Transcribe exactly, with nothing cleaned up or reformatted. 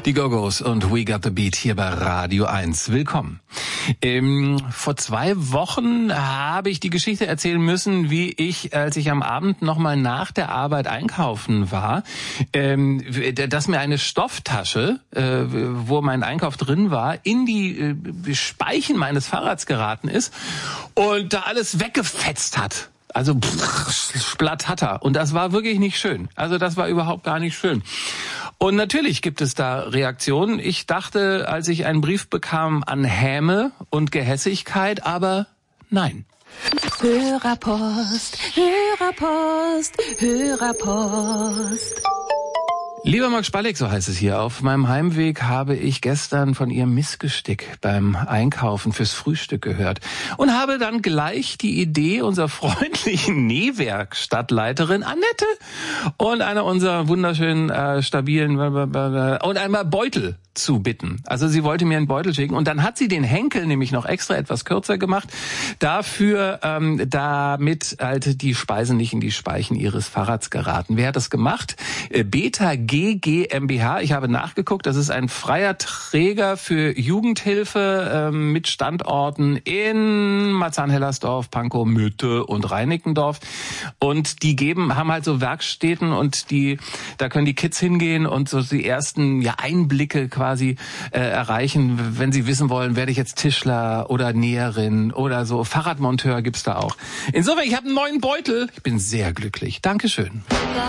Die Go-Go's und We Got the Beat hier bei Radio eins. Willkommen. Ähm, vor zwei Wochen habe ich die Geschichte erzählen müssen, wie ich, als ich am Abend nochmal nach der Arbeit einkaufen war, ähm, dass mir eine Stofftasche, äh, wo mein Einkauf drin war, in die äh, Speichen meines Fahrrads geraten ist und da alles weggefetzt hat. Also splattatter. Und das war wirklich nicht schön. Also das war überhaupt gar nicht schön. Und natürlich gibt es da Reaktionen. Ich dachte, als ich einen Brief bekam, an Häme und Gehässigkeit, aber nein. Hörerpost, Hörerpost, Hörerpost. Lieber Max Spalleck, so heißt es hier, auf meinem Heimweg habe ich gestern von Ihrem Missgestick beim Einkaufen fürs Frühstück gehört und habe dann gleich die Idee unserer freundlichen Nähwerkstattleiterin Annette und einer unserer wunderschönen, äh, stabilen und einmal Beutel zu bitten. Also sie wollte mir einen Beutel schicken und dann hat sie den Henkel nämlich noch extra etwas kürzer gemacht, dafür, ähm, damit halt die Speisen nicht in die Speichen ihres Fahrrads geraten. Wer hat das gemacht? Äh, Beta G GmbH. Ich habe nachgeguckt, das ist ein freier Träger für Jugendhilfe ähm, mit Standorten in Marzahn-Hellersdorf, Pankow, Mitte und Reinickendorf. Und die geben, haben halt so Werkstätten und die, da können die Kids hingehen und so die ersten ja, Einblicke quasi äh, erreichen, wenn sie wissen wollen, werde ich jetzt Tischler oder Näherin oder so. Fahrradmonteur gibt's da auch. Insofern, ich habe einen neuen Beutel. Ich bin sehr glücklich. Dankeschön.